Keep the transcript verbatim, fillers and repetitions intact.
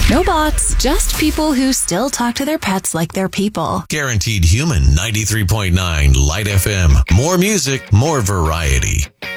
No bots, just people who still talk to their pets like they're people. Guaranteed Human ninety-three point nine Light F M. More music, more variety.